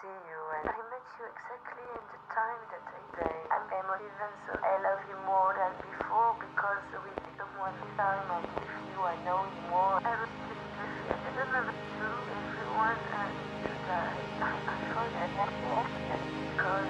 see you, and I met you exactly in the time that I say. I'm emotive, so I love you more than before because with someone this time I'm with you, I know you more. I don't know.